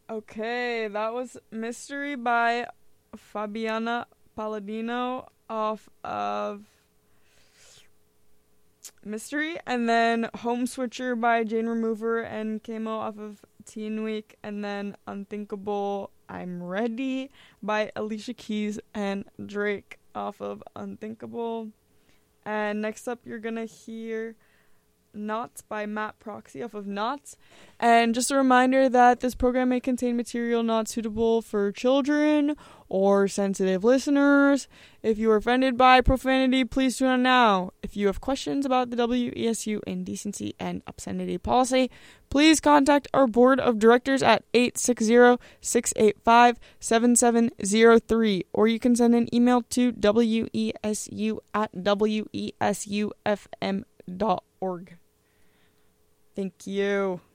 Okay, that was Mystery by Fabiana Palladino off of Mystery, and then Home Switcher by Jane Remover and Camo off of Teen Week, and then Unthinkable I'm Ready by Alicia Keys and Drake off of Unthinkable. And next up, you're gonna hear Knots by Matt Proxy off of Knots. And just a reminder that this program may contain material not suitable for children or sensitive listeners. If you are offended by profanity, please tune on now. If you have questions about the WESU indecency and obscenity policy, please contact our board of directors at 860-685-7703, or you can send an email to wesu@wesufm.org. Thank you.